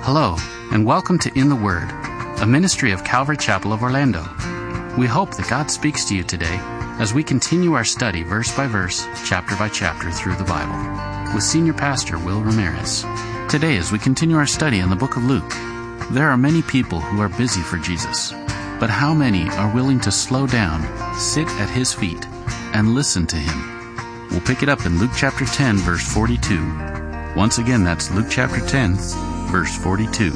Hello, and welcome to In the Word, a ministry of Calvary Chapel of Orlando. We hope that God speaks to you today as we continue our study verse by verse, chapter by chapter through the Bible, with Senior Pastor Will Ramirez. Today, as we continue our study in the book of Luke, there are many people who are busy for Jesus, but how many are willing to slow down, sit at His feet, and listen to Him? We'll pick it up in Luke chapter 10, verse 42. Once again, that's Luke chapter 10, verse 42.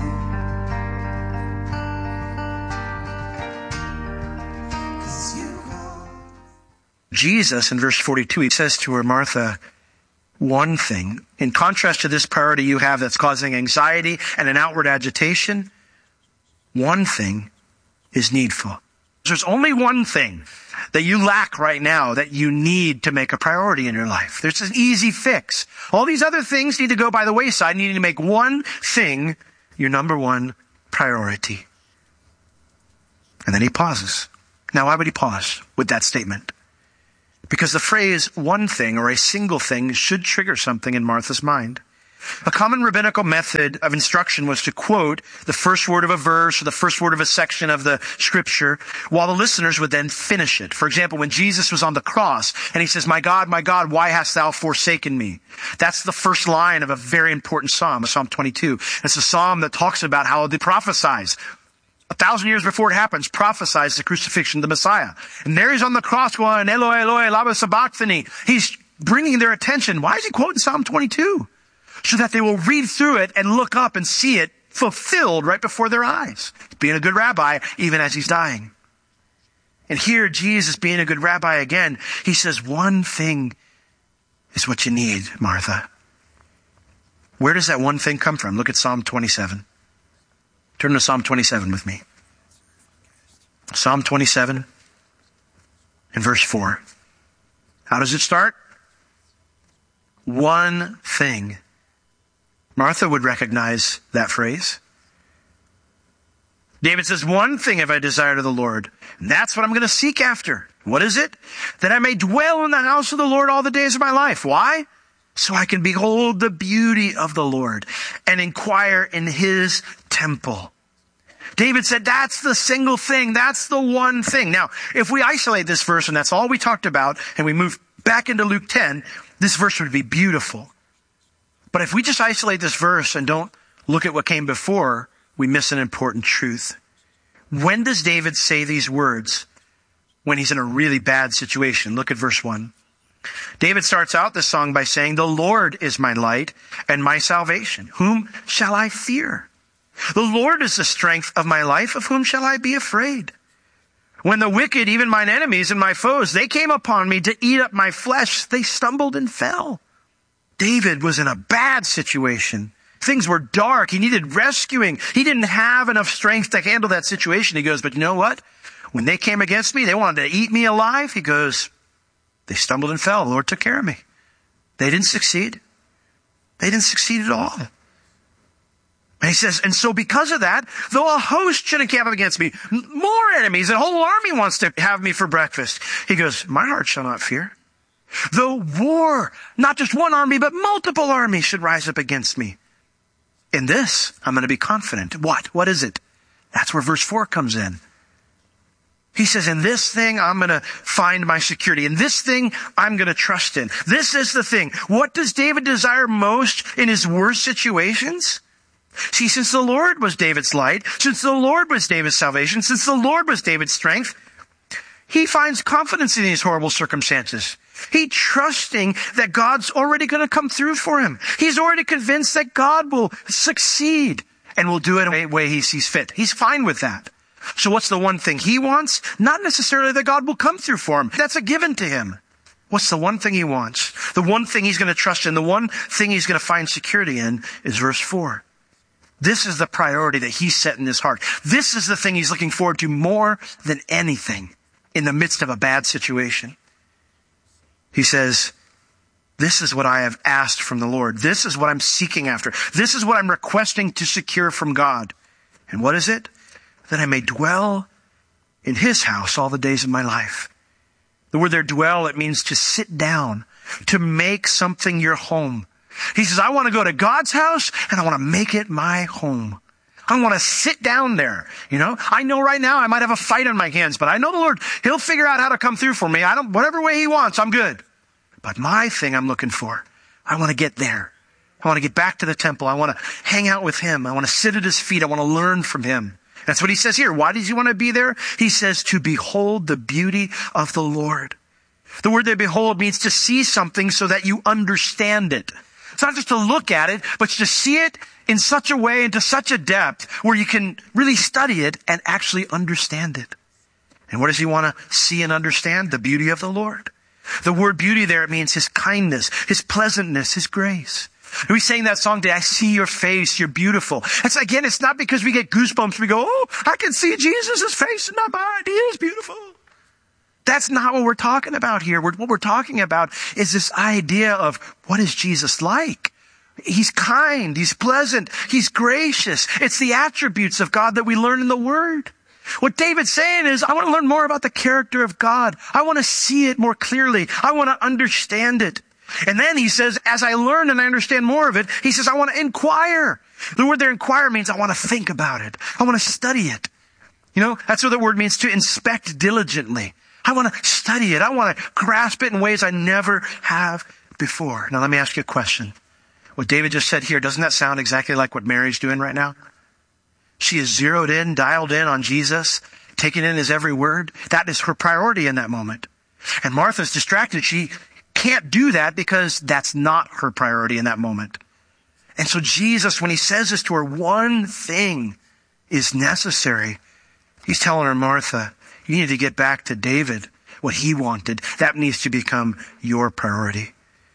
Jesus, in verse 42, he says to her, Martha, one thing. In contrast to this priority you have that's causing anxiety and an outward agitation, one thing is needful. There's only one thing that you lack right now that you need to make a priority in your life. There's an easy fix. All these other things need to go by the wayside. You need to make one thing your number one priority. And then he pauses. Now, why would he pause with that statement? Because the phrase one thing or a single thing should trigger something in Martha's mind. A common rabbinical method of instruction was to quote the first word of a verse or the first word of a section of the scripture while the listeners would then finish it. For example, when Jesus was on the cross and he says, my God, why hast thou forsaken me? That's the first line of a very important psalm, Psalm 22. It's a psalm that talks about how it prophesies 1,000 years before it happens, prophesies the crucifixion of the Messiah. And there he's on the cross going, Eloi, Eloi, lama sabachthani. He's bringing their attention. Why is he quoting Psalm 22? So that they will read through it and look up and see it fulfilled right before their eyes. Being a good rabbi, even as he's dying. And here, Jesus, being a good rabbi again, he says, one thing is what you need, Martha. Where does that one thing come from? Look at Psalm 27. Turn to Psalm 27 with me. Psalm 27 and verse 4. How does it start? One thing. Martha would recognize that phrase. David says, one thing have I desired of the Lord, and that's what I'm going to seek after. What is it? That I may dwell in the house of the Lord all the days of my life. Why? So I can behold the beauty of the Lord and inquire in His temple. David said, that's the single thing. That's the one thing. Now, if we isolate this verse and that's all we talked about and we move back into Luke 10, this verse would be beautiful. But if we just isolate this verse and don't look at what came before, we miss an important truth. When does David say these words? When he's in a really bad situation. Look at verse 1. David starts out this song by saying, the Lord is my light and my salvation. Whom shall I fear? The Lord is the strength of my life. Of whom shall I be afraid? When the wicked, even mine enemies and my foes, they came upon me to eat up my flesh, they stumbled and fell. David was in a bad situation. Things were dark. He needed rescuing. He didn't have enough strength to handle that situation. He goes, but you know what? When they came against me, they wanted to eat me alive. He goes, they stumbled and fell. The Lord took care of me. They didn't succeed. They didn't succeed at all. And he says, and so because of that, though a host should encamp against me, more enemies, a whole army wants to have me for breakfast. He goes, my heart shall not fear. Though war, not just one army, but multiple armies should rise up against me. In this, I'm going to be confident. What? What is it? That's where verse 4 comes in. He says, in this thing, I'm going to find my security. In this thing, I'm going to trust in. This is the thing. What does David desire most in his worst situations? See, since the Lord was David's light, since the Lord was David's salvation, since the Lord was David's strength, he finds confidence in these horrible circumstances. He's trusting that God's already going to come through for him. He's already convinced that God will succeed and will do it in a way he sees fit. He's fine with that. So what's the one thing he wants? Not necessarily that God will come through for him. That's a given to him. What's the one thing he wants? The one thing he's going to trust in, the one thing he's going to find security in is verse 4. This is the priority that he's set in his heart. This is the thing he's looking forward to more than anything in the midst of a bad situation. He says, this is what I have asked from the Lord. This is what I'm seeking after. This is what I'm requesting to secure from God. And what is it? That I may dwell in His house all the days of my life. The word there, dwell, it means to sit down, to make something your home. He says, I want to go to God's house and I want to make it my home. I want to sit down there. I know right now I might have a fight on my hands, but I know the Lord, he'll figure out how to come through for me. Whatever way he wants, I'm good. But my thing I'm looking for, I want to get there. I want to get back to the temple. I want to hang out with him. I want to sit at his feet. I want to learn from him. That's what he says here. Why does he want to be there? He says to behold the beauty of the Lord. The word that behold means to see something so that you understand it. It's not just to look at it, but to see it in such a way and to such a depth where you can really study it and actually understand it. And what does he want to see and understand? The beauty of the Lord. The word beauty there, it means his kindness, his pleasantness, his grace. We sang that song today, I see your face, you're beautiful. It's not because we get goosebumps, we go, oh, I can see Jesus' face in my mind, he is beautiful. That's not what we're talking about here. What we're talking about is this idea of what is Jesus like? He's kind, he's pleasant, he's gracious. It's the attributes of God that we learn in the Word. What David's saying is, I want to learn more about the character of God. I want to see it more clearly. I want to understand it. And then he says, as I learn and I understand more of it, he says, I want to inquire. The word there, inquire, means I want to think about it. I want to study it. That's what the word means, to inspect diligently. I want to study it. I want to grasp it in ways I never have before. Now let me ask you a question. What David just said here, doesn't that sound exactly like what Mary's doing right now? She is zeroed in, dialed in on Jesus, taking in his every word. That is her priority in that moment. And Martha's distracted. She can't do that because that's not her priority in that moment. And so Jesus, when he says this to her, one thing is necessary. He's telling her, Martha, you need to get back to David, what he wanted. That needs to become your priority.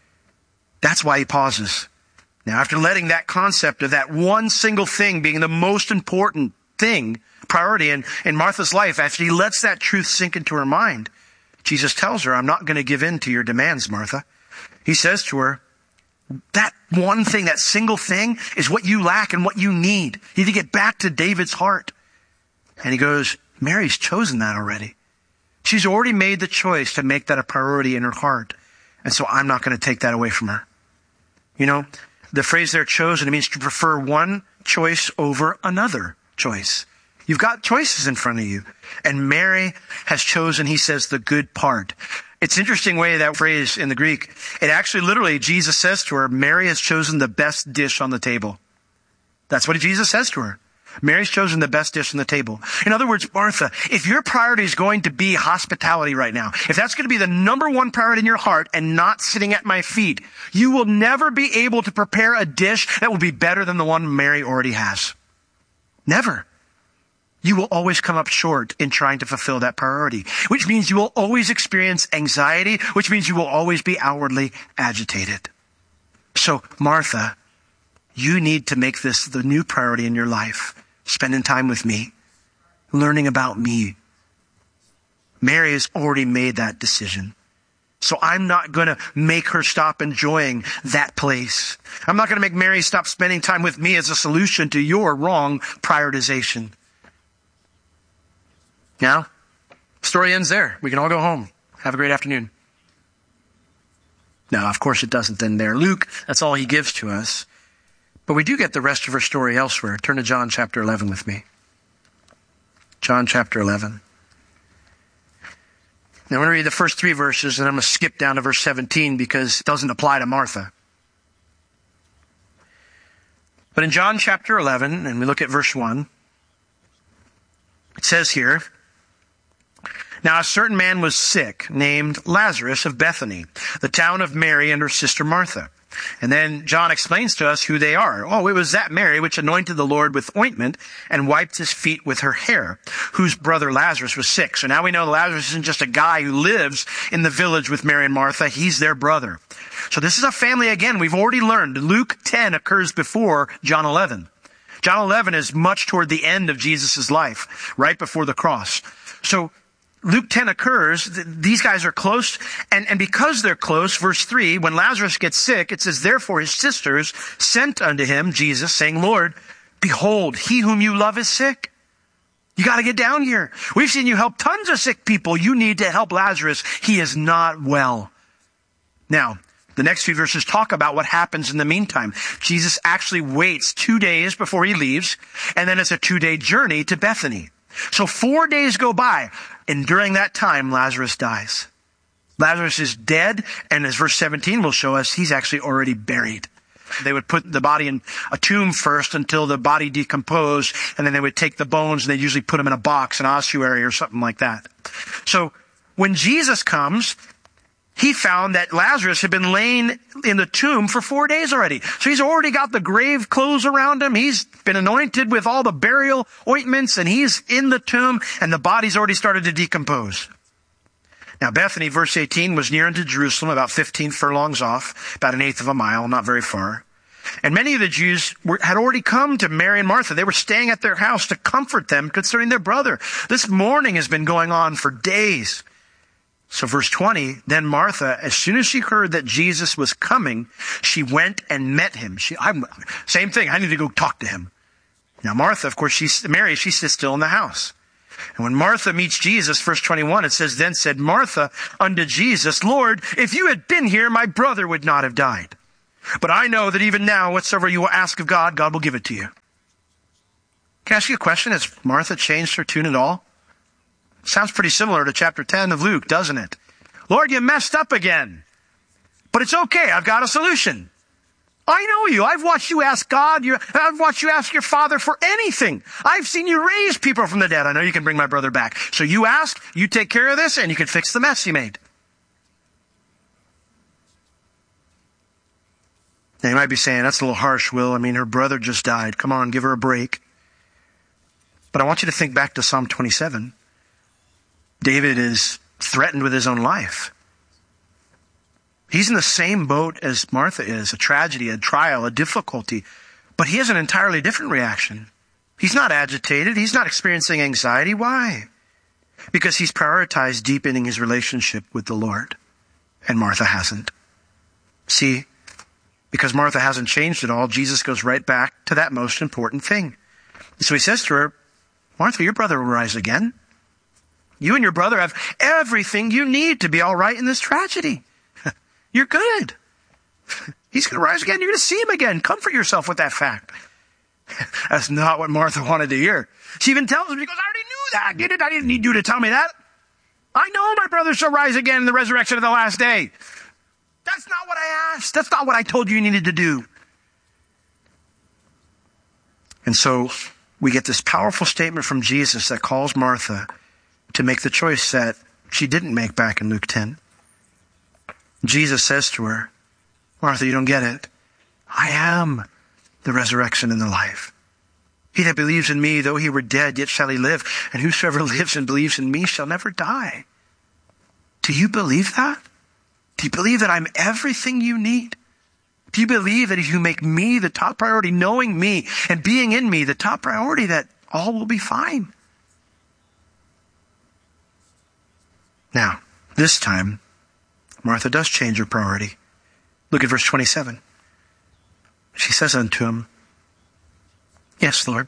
That's why he pauses. Now, after letting that concept of that one single thing being the most important thing, priority in Martha's life, after he lets that truth sink into her mind, Jesus tells her, I'm not going to give in to your demands, Martha. He says to her, that one thing, that single thing is what you lack and what you need. You need to get back to David's heart. And he goes, Mary's chosen that already. She's already made the choice to make that a priority in her heart. And so I'm not going to take that away from her. The phrase there, chosen, it means to prefer one choice over another choice. You've got choices in front of you. And Mary has chosen, he says, the good part. It's interesting way that phrase in the Greek. It actually literally, Jesus says to her, Mary has chosen the best dish on the table. That's what Jesus says to her. Mary's chosen the best dish on the table. In other words, Martha, if your priority is going to be hospitality right now, if that's going to be the number one priority in your heart and not sitting at my feet, you will never be able to prepare a dish that will be better than the one Mary already has. Never. You will always come up short in trying to fulfill that priority, which means you will always experience anxiety, which means you will always be outwardly agitated. So, Martha, you need to make this the new priority in your life. Spending time with me, learning about me. Mary has already made that decision. So I'm not going to make her stop enjoying that place. I'm not going to make Mary stop spending time with me as a solution to your wrong prioritization. Now, story ends there. We can all go home. Have a great afternoon. No, of course it doesn't end there. Luke, that's all he gives to us. But we do get the rest of her story elsewhere. Turn to John chapter 11 with me. John chapter 11. Now I'm going to read the first 3 verses and I'm going to skip down to verse 17 because it doesn't apply to Martha. But in John chapter 11, and we look at verse 1, it says here, Now a certain man was sick, named Lazarus of Bethany, the town of Mary and her sister Martha. And then John explains to us who they are. Oh, it was that Mary which anointed the Lord with ointment and wiped his feet with her hair, whose brother Lazarus was sick. So now we know Lazarus isn't just a guy who lives in the village with Mary and Martha. He's their brother. So this is a family, again, we've already learned. Luke 10 occurs before John 11. John 11 is much toward the end of Jesus' life, right before the cross. So Luke 10 occurs, these guys are close, and because they're close, verse 3, when Lazarus gets sick, it says, Therefore his sisters sent unto him, Jesus, saying, Lord, behold, he whom you love is sick. You got to get down here. We've seen you help tons of sick people. You need to help Lazarus. He is not well. Now, The next few verses talk about what happens in the meantime. Jesus actually waits 2 days before he leaves, and then it's a 2-day journey to Bethany. So 4 days go by, and during that time, Lazarus dies. Lazarus is dead, and as verse 17 will show us, he's actually already buried. They would put the body in a tomb first until the body decomposed, and then they would take the bones and they'd usually put them in a box, an ossuary or something like that. So when Jesus comes, he found that Lazarus had been laying in the tomb for 4 days already. So he's already got the grave clothes around him. He's been anointed with all the burial ointments, and he's in the tomb, and the body's already started to decompose. Now, Bethany, verse 18, was near unto Jerusalem, about 15 furlongs off, about 1/8 of a mile, not very far. And many of the Jews had already come to Mary and Martha. They were staying at their house to comfort them concerning their brother. This mourning has been going on for days. So verse 20, then Martha, as soon as she heard that Jesus was coming, she went and met him. Same thing, I need to go talk to him. Now Martha, of course, Mary, she sits still in the house. And when Martha meets Jesus, verse 21, it says, then said Martha unto Jesus, Lord, if you had been here, my brother would not have died. But I know that even now, whatsoever you will ask of God, God will give it to you. Can I ask you a question? Has Martha changed her tune at all? Sounds pretty similar to chapter 10 of Luke, doesn't it? Lord, you messed up again. But it's okay. I've got a solution. I know you. I've watched you ask God. I've watched you ask your Father for anything. I've seen you raise people from the dead. I know you can bring my brother back. So you ask, you take care of this, and you can fix the mess he made. Now you might be saying, that's a little harsh, Will. I mean, her brother just died. Come on, give her a break. But I want you to think back to Psalm 27. David is threatened with his own life. He's in the same boat as Martha is, a tragedy, a trial, a difficulty. But he has an entirely different reaction. He's not agitated. He's not experiencing anxiety. Why? Because he's prioritized deepening his relationship with the Lord. And Martha hasn't. See, because Martha hasn't changed at all, Jesus goes right back to that most important thing. So he says to her, Martha, your brother will rise again. You and your brother have everything you need to be all right in this tragedy. You're good. He's going to rise again. You're going to see him again. Comfort yourself with that fact. That's not what Martha wanted to hear. She even tells him, she goes, I already knew that. Did it? I didn't need you to tell me that. I know my brother shall rise again in the resurrection of the last day. That's not what I asked. That's not what I told you needed to do. And so we get this powerful statement from Jesus that calls Martha to make the choice that she didn't make back in Luke 10. Jesus says to her, Martha, you don't get it. I am the resurrection and the life. He that believes in me, though he were dead, yet shall he live. And whosoever lives and believes in me shall never die. Do you believe that? Do you believe that I'm everything you need? Do you believe that if you make me the top priority, knowing me and being in me the top priority, that all will be fine? Now, this time, Martha does change her priority. Look at verse 27. She says unto him, yes, Lord.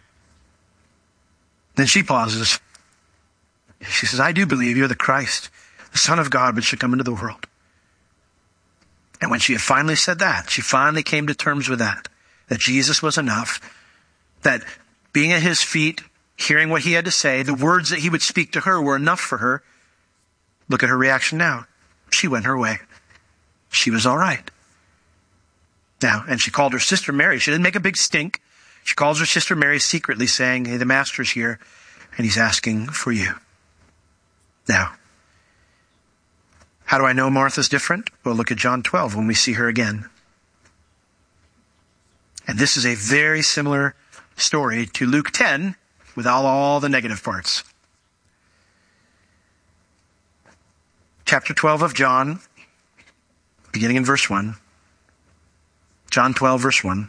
Then she pauses. She says, I do believe you're the Christ, the Son of God, which should come into the world. And when she had finally said that, she finally came to terms with that Jesus was enough, that being at his feet, hearing what he had to say, the words that he would speak to her were enough for her. Look at her reaction now. She went her way. She was all right. Now, and she called her sister Mary. She didn't make a big stink. She calls her sister Mary secretly saying, hey, the master's here and he's asking for you. Now, how do I know Martha's different? Well, look at John 12 when we see her again. And this is a very similar story to Luke 10 with all the negative parts. Chapter 12 of John, beginning in verse 1. John 12, verse 1.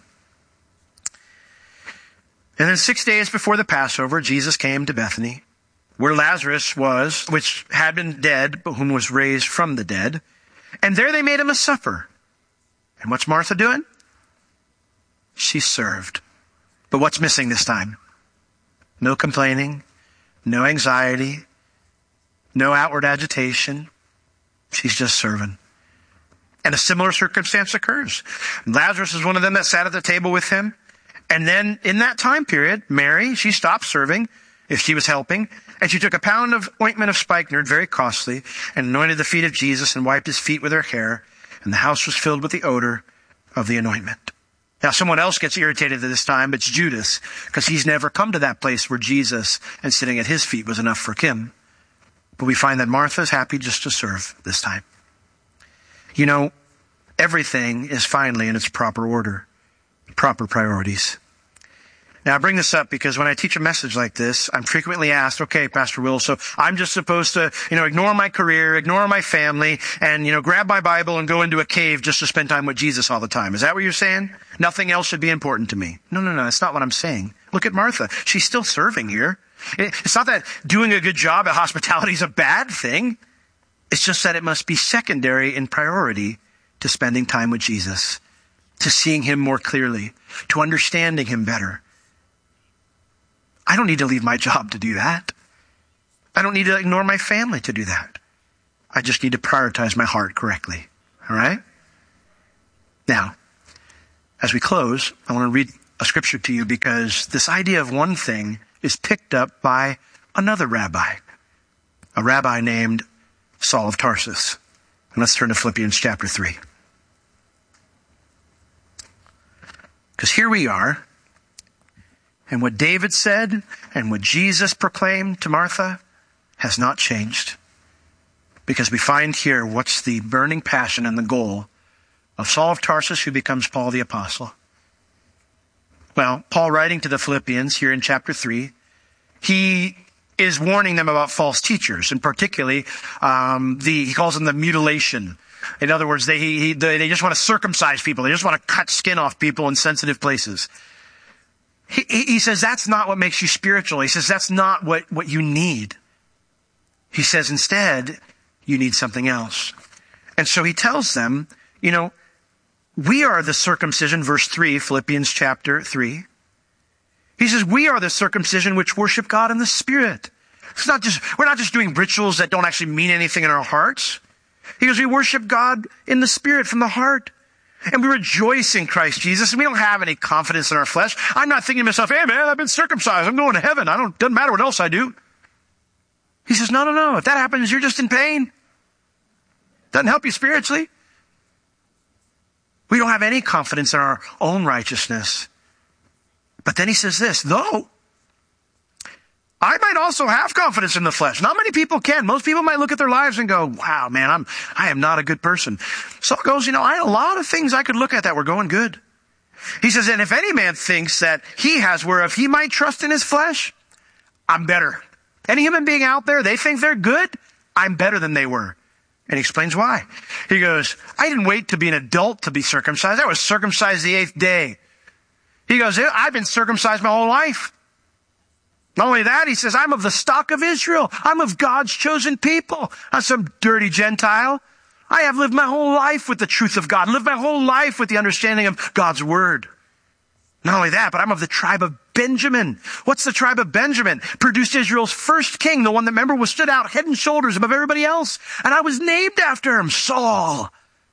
And then 6 days before the Passover, Jesus came to Bethany, where Lazarus was, which had been dead, but whom was raised from the dead. And there they made him a supper. And what's Martha doing? She served. But what's missing this time? No complaining, no anxiety, no outward agitation. She's just serving. And a similar circumstance occurs. Lazarus is one of them that sat at the table with him. And then in that time period, Mary, she stopped serving if she was helping. And she took a pound of ointment of spikenard, very costly, and anointed the feet of Jesus and wiped his feet with her hair. And the house was filled with the odor of the anointment. Now, someone else gets irritated at this time. It's Judas, because he's never come to that place where Jesus and sitting at his feet was enough for him. But we find that Martha's happy just to serve this time. You know, everything is finally in its proper order, proper priorities. Now, I bring this up because when I teach a message like this, I'm frequently asked, okay, Pastor Will, so I'm just supposed to, ignore my career, ignore my family, and, grab my Bible and go into a cave just to spend time with Jesus all the time. Is that what you're saying? Nothing else should be important to me. No, that's not what I'm saying. Look at Martha. She's still serving here. It's not that doing a good job at hospitality is a bad thing. It's just that it must be secondary in priority to spending time with Jesus, to seeing him more clearly, to understanding him better. I don't need to leave my job to do that. I don't need to ignore my family to do that. I just need to prioritize my heart correctly. All right? Now, as we close, I want to read a scripture to you because this idea of one thing is picked up by another rabbi, a rabbi named Saul of Tarsus. And let's turn to Philippians chapter 3. Because here we are, and what David said and what Jesus proclaimed to Martha has not changed. Because we find here what's the burning passion and the goal of Saul of Tarsus, who becomes Paul the Apostle. Well, Paul, writing to the Philippians here in chapter 3, he is warning them about false teachers, and particularly he calls them the mutilation. In other words, they just want to circumcise people. They just want to cut skin off people in sensitive places. He says that's not what makes you spiritual. He says that's not what you need. He says instead, you need something else. And so he tells them, we are the circumcision, verse 3, Philippians chapter 3. He says, we are the circumcision which worship God in the Spirit. We're not just doing rituals that don't actually mean anything in our hearts. He goes, we worship God in the Spirit from the heart. And we rejoice in Christ Jesus. And we don't have any confidence in our flesh. I'm not thinking to myself, hey man, I've been circumcised. I'm going to heaven. Doesn't matter what else I do. He says, no. If that happens, you're just in pain. Doesn't help you spiritually. We don't have any confidence in our own righteousness. But then he says this, though I might also have confidence in the flesh. Not many people can. Most people might look at their lives and go, wow, man, I am not a good person. Saul goes, I had a lot of things I could look at that were going good. He says, and if any man thinks that he has whereof he might trust in his flesh, I'm better. Any human being out there, they think they're good, I'm better than they were. And he explains why. He goes, I didn't wait to be an adult to be circumcised. I was circumcised the 8th day. He goes, I've been circumcised my whole life. Not only that, he says, I'm of the stock of Israel. I'm of God's chosen people. I'm some dirty Gentile. I have lived my whole life with the truth of God, lived my whole life with the understanding of God's word. Not only that, but I'm of the tribe of Benjamin. What's the tribe of Benjamin? Produced Israel's first king, the one that, remember, was stood out head and shoulders above everybody else. And I was named after him, Saul.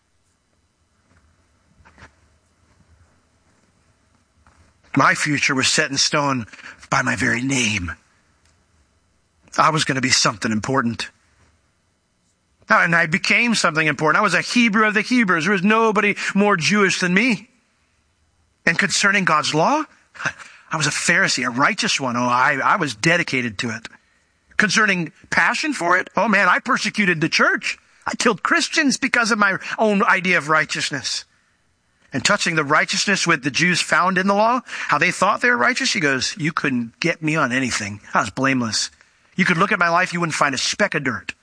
My future was set in stone by my very name. I was going to be something important. And I became something important. I was a Hebrew of the Hebrews. There was nobody more Jewish than me. And concerning God's law, I was a Pharisee, a righteous one. Oh, I was dedicated to it. Concerning passion for it, oh man, I persecuted the church. I killed Christians because of my own idea of righteousness. And touching the righteousness with the Jews found in the law, how they thought they were righteous, he goes, you couldn't get me on anything. I was blameless. You could look at my life, you wouldn't find a speck of dirt.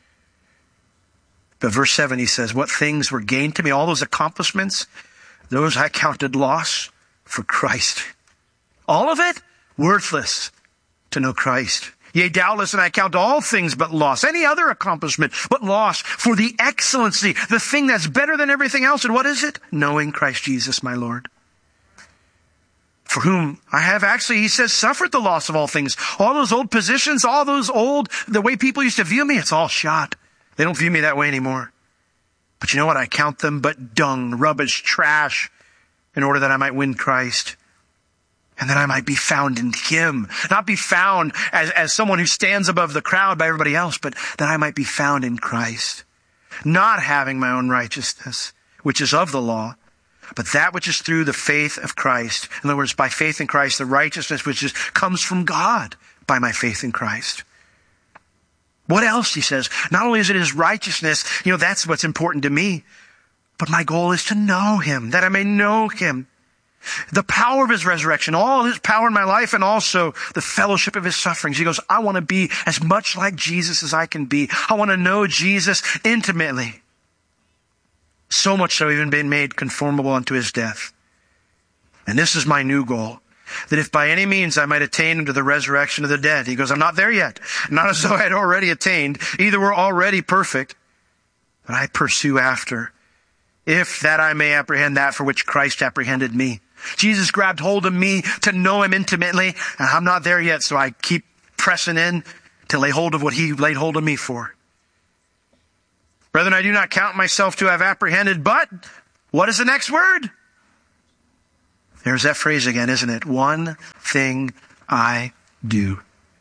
But verse 7, he says, what things were gained to me, all those accomplishments, those I counted loss for Christ. All of it, worthless to know Christ. Yea, doubtless, and I count all things but loss. Any other accomplishment but loss for the excellency, the thing that's better than everything else. And what is it? Knowing Christ Jesus, my Lord. For whom I have actually, he says, suffered the loss of all things. All those old positions, all those the way people used to view me, it's all shot. They don't view me that way anymore. But you know what? I count them but dung, rubbish, trash, in order that I might win Christ. And that I might be found in him. Not be found as someone who stands above the crowd by everybody else, but that I might be found in Christ. Not having my own righteousness, which is of the law, but that which is through the faith of Christ. In other words, by faith in Christ, the righteousness which comes from God by my faith in Christ. What else, he says? Not only is it his righteousness, that's what's important to me, but my goal is to know him, that I may know him. The power of his resurrection, all his power in my life, and also the fellowship of his sufferings. He goes, I want to be as much like Jesus as I can be. I want to know Jesus intimately. So much so, even being made conformable unto his death. And this is my new goal, that if by any means I might attain unto the resurrection of the dead. He goes, I'm not there yet. Not as though I had already attained. Either we're already perfect, but I pursue after, if that I may apprehend that for which Christ apprehended me. Jesus grabbed hold of me to know him intimately, and I'm not there yet, so I keep pressing in to lay hold of what he laid hold of me for. Brethren, I do not count myself to have apprehended, but what is the next word? There's that phrase again, isn't it? One thing I do.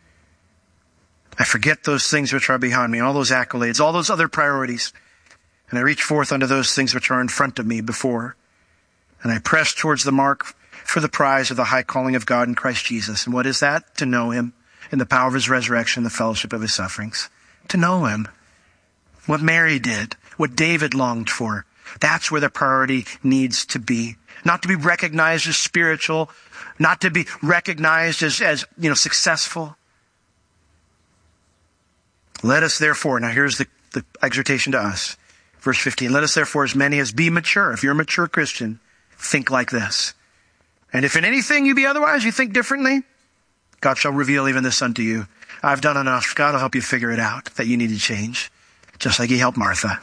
I forget those things which are behind me, all those accolades, all those other priorities, and I reach forth unto those things which are in front of me before. And I press towards the mark for the prize of the high calling of God in Christ Jesus. And what is that? To know him in the power of his resurrection, the fellowship of his sufferings. To know him. What Mary did, what David longed for. That's where the priority needs to be. Not to be recognized as spiritual, not to be recognized as successful. Let us therefore, now here's the exhortation to us. Verse 15, let us therefore as many as be mature. If you're a mature Christian, think like this. And if in anything you be otherwise, you think differently, God shall reveal even this unto you. I've done enough. God will help you figure it out that you need to change, just like he helped Martha.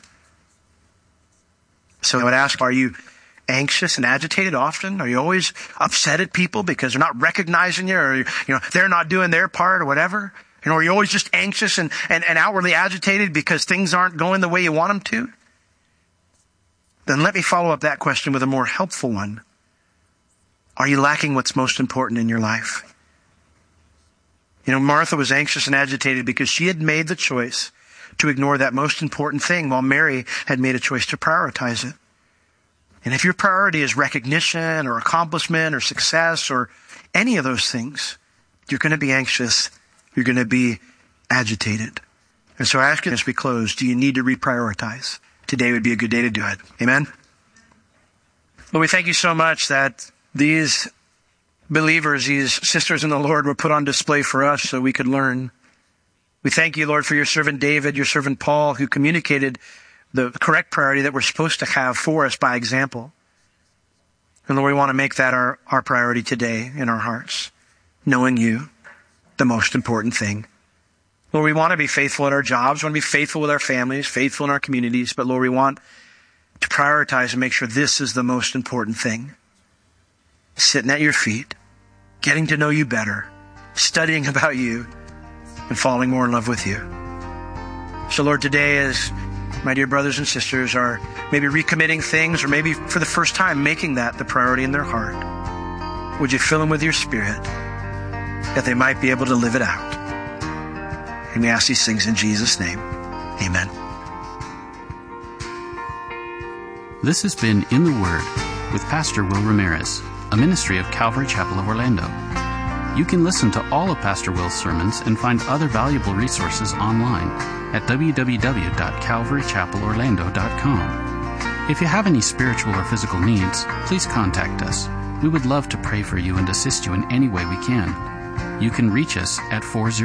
So I would ask, are you anxious and agitated often? Are you always upset at people because they're not recognizing you, or they're not doing their part or whatever? Are you always just anxious and outwardly agitated because things aren't going the way you want them to? Then let me follow up that question with a more helpful one. Are you lacking what's most important in your life? Martha was anxious and agitated because she had made the choice to ignore that most important thing, while Mary had made a choice to prioritize it. And if your priority is recognition or accomplishment or success or any of those things, you're going to be anxious. You're going to be agitated. And so I ask you as we close, do you need to reprioritize? Today would be a good day to do it. Amen? Lord, we thank you so much that these believers, these sisters in the Lord, were put on display for us so we could learn. We thank you, Lord, for your servant David, your servant Paul, who communicated the correct priority that we're supposed to have for us by example. And Lord, we want to make that our priority today in our hearts, knowing you, the most important thing. Lord, we want to be faithful at our jobs. We want to be faithful with our families, faithful in our communities. But Lord, we want to prioritize and make sure this is the most important thing. Sitting at your feet, getting to know you better, studying about you, and falling more in love with you. So Lord, today as my dear brothers and sisters are maybe recommitting things, or maybe for the first time making that the priority in their heart, would you fill them with your Spirit that they might be able to live it out? And we ask these things in Jesus' name. Amen. This has been In the Word with Pastor Will Ramirez, a ministry of Calvary Chapel of Orlando. You can listen to all of Pastor Will's sermons and find other valuable resources online at www.calvarychapelorlando.com. If you have any spiritual or physical needs, please contact us. We would love to pray for you and assist you in any way we can. You can reach us at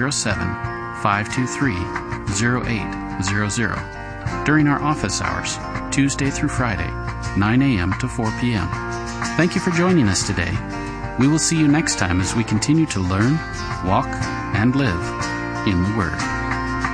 407-523-0800 during our office hours, Tuesday through Friday, 9 a.m. to 4 p.m. Thank you for joining us today. We will see you next time as we continue to learn, walk, and live in the Word.